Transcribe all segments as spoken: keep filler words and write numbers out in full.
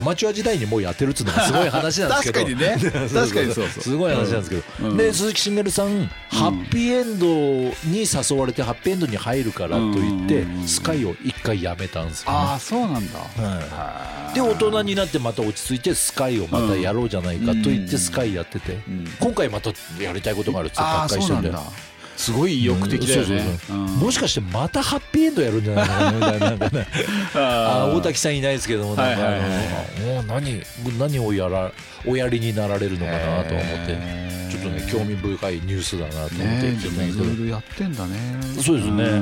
町屋時代にもうやってるっつうのがすごい話なんですけど確かにね確かにそうそうすごい話なんですけど、うん、で鈴木しげるさん、うん、ハッピーエンドに誘われてハッピーエンドに入るからといって、うん、スカイを一回やめたんですよね。 ああそうなんだ、 はい、で大人になってまた落ち着いてスカイをまたやろうじゃないかと言ってスカイやってて、うん、今回またやりたいことがあるっつって脱会してるんだよ。 すごい意欲的だよね、うん、そうそうそう、うん、 もしかしてまたハッピーエンドやるんじゃないかなみたいな、なんかねあ大滝さんいないですけども、なんか、はいはいはい、もう何何をやらおやりになられるのかなと思ってちょっとね興味深いニュースだなと思って聞いてますけど、 いろいろやってんだね。 そうですね、うん、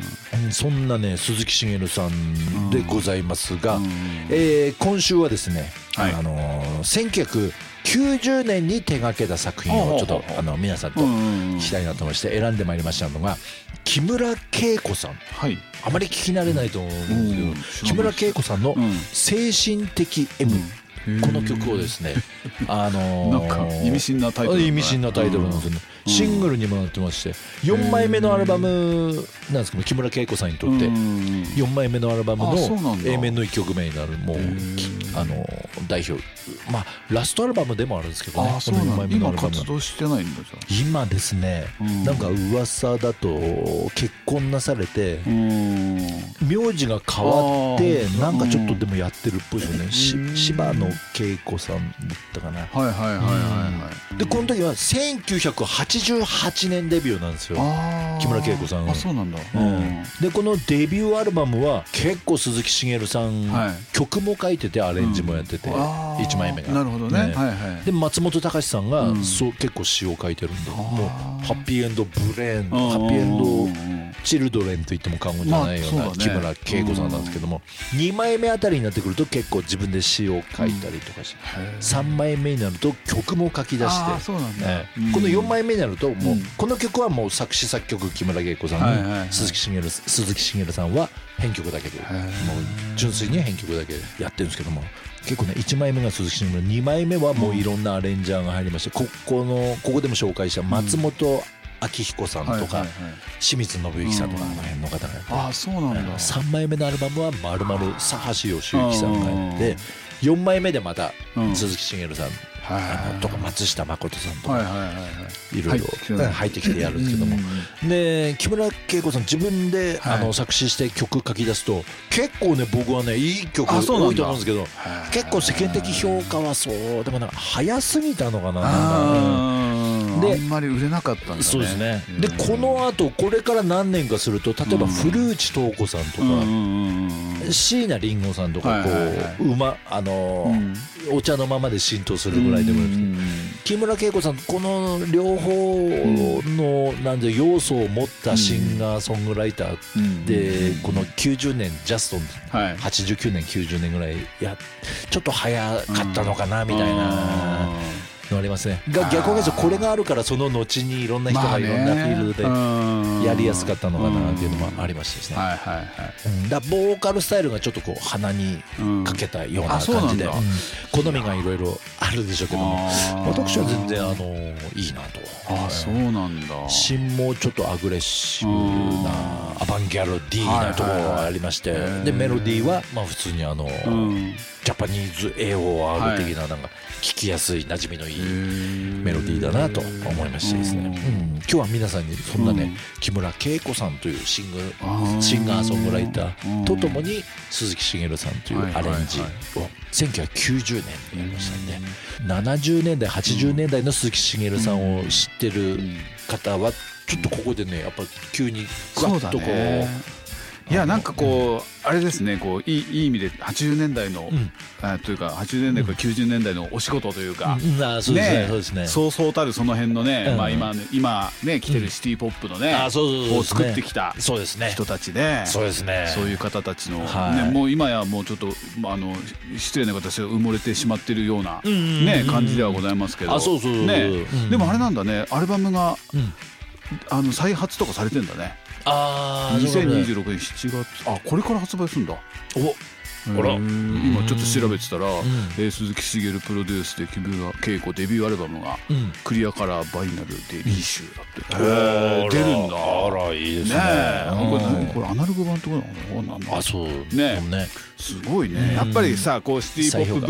そんなね鈴木しげるさんでございますが、うん、えー、今週はですね、はい、あのー、せんきゅうひゃくきゅうじゅうねんに手掛けた作品をちょっとあの皆さんと聞きたいなと思いまして選んでまいりましたのが木村恵子さん、はい、あまり聞き慣れないと思うんですけど、木村恵子さんの精神的 M、うん、この曲をですねあのー、 なんか意味深なタイトル、 意味深なタイトルなんですよね、うん、シングルにもなってましてよんまいめのアルバムなんですけど木村恵子さんにとってよんまいめのアルバムの A 面のいっきょくめになるもうあの代表、まあラストアルバムでもあるんですけどね。 あそうなんだ。今活動してないんだ。じゃ今ですね、うん、なんか噂だと結婚なされて名字が変わってなんかちょっとでもやってるっぽいですよね。柴野恵子さんだったかな。 はいはいはいはいはい。 でこの時はせんきゅうひゃくはちじゅうはちねんデビューなんですよ、木村恵子さん。 あそうなんだ、 うん、でこのデビューアルバムは結構鈴木しげるさん、はい、曲も書いててアレンジもやってて、うん、いちまいめがなるほど ね, ね、はいはい、 で松本隆さんが、うん、そう結構詩を書いてるんで、もうハッピーエンドブレーン、ハッピーエンドチルドレンと言っても過言じゃないような木村恵子さんなんですけども、にまいめあたりになってくると結構自分で詩を書いたりとかして、うん、さんまいめになると曲も書き出して、 そうなんだ、 ね、このよんまいめになるともう、うん、この曲はもう作詞作曲木村恵子さん、はいはいはい、鈴木しげる鈴木しげるさんは編曲だけで、もう純粋に編曲だけでやってるんですけども、結構ねいちまいめが鈴木しげる、にまいめはもういろんなアレンジャーが入りまして、ここのここでも紹介した松本明彦さんとか清水信之さんとかあの辺の方がやって、 ああそうなんだ。 さんまいめのアルバムはまるまる佐橋義行さんがやって、よんまいめでまた鈴木しげるさんあのとか松下誠さんとかいろいろ入ってきてやるんですけども、で木村恵子さん自分であの作詞して曲書き出すと結構ね僕はねいい曲多いと思うんですけど、結構世間的評価はそうでもなんか早すぎたのかな。 であんまり売れなかったんだね。 そうですね。でこのあとこれから何年かすると例えば古内東子さんとか椎名林檎さんとかこううまあのお茶のままで浸透するぐらいでもいいですけど、木村恵子さんこの両方のなんで要素を持ったシンガーソングライターでこのきゅうじゅうねんジャストはちじゅうきゅうねんきゅうじゅうねんぐらいやちょっと早かったのかなみたいなありますね。が逆に言うとこれがあるからその後にいろんな人がいろんなフィールドでやりやすかったのかなっていうのもありましてですね。はいはいはい。だボーカルスタイルがちょっとこう鼻にかけたような感じで好みがいろいろあるでしょうけども、私は全然あのいいなと。 あそうなんだ。 芯もちょっとアグレッシブなアバンギャルディーなところがありまして、でメロディーはまあ普通にあのジャパニーズ エーオーアール 的ななんか聞きやすい馴染みのいいメロディーだなと思いましてですね、うん、今日は皆さんにそんなね、うん、木村恵子さんというシングシンガーソングライターとともに鈴木しげるさんというアレンジをせんきゅうひゃくきゅうじゅうねんにやりましたんで、ななじゅうねんだいはちじゅうねんだいの鈴木しげるさんを知ってる方はちょっとここでねやっぱ急にガッとこういやなんかこうあれですね、こういいいい意味ではちじゅうねんだいの、うん、あというかはちじゅうねんだいからきゅうじゅうねんだいのお仕事というか、そうそうたるその辺のね、うん、まあ今ね今ね来てるシティポップのね、うん、を作ってきた人たちで、 そうですね、 そういう方たちの、はいね、もう今やもうちょっとあの失礼な形で埋もれてしまってるようなね感じではございますけど、 あそうそうね、うん、でもあれなんだね、アルバムが、うん、あの再発とかされてんだね。 あにせんにじゅうろくねんしちがつ、あこれから発売するんだ。 お今ちょっと調べてたら、うんえー、鈴木茂プロデュースで木村恵子デビューアルバムが、うん、クリアカラーバイナルデビュー集だって、うん、へ出るんだ。 あらいいですね。 ねこれこれアナログ版ってことなの？ あそうねねすごいね、やっぱりさこうシティポップ